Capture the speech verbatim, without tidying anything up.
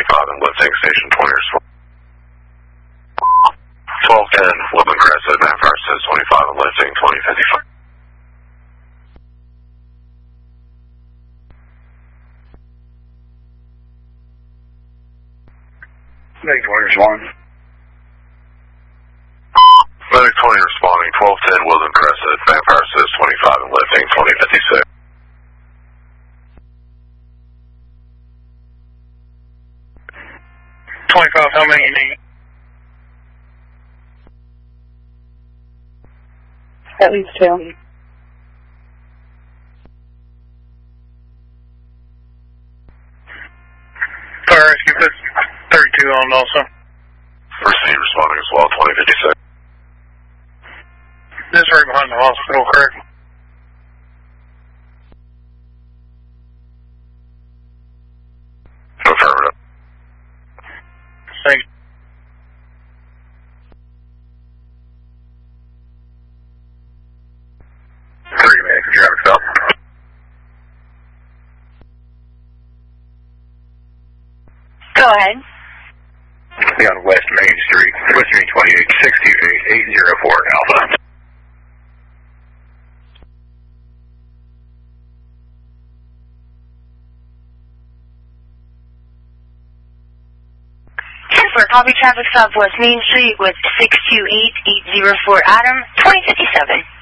twenty-five and lifting, station twenty responding. twelve ten, Woodland Crescent, Manpower says twenty-five and lifting, twenty fifty-five. Medic twenty responding. Medic twenty responding, twelve ten, Woodland Crescent, Manpower says twenty-five and lifting, twenty fifty-six. twenty-five, how many you need? At least two. Fire rescue, put thirty-two on also. Receive responding as well, twenty fifty-six. This is right behind the hospital, correct? Affirmative. Thank you. thirty minutes for traffic stop. Go ahead. We on West Main Street, West Main twenty-eight, six two eight, eight zero four Alpha. For copy traffic stop West Main Street with six two eight, eight zero four Adam, twenty fifty-seven.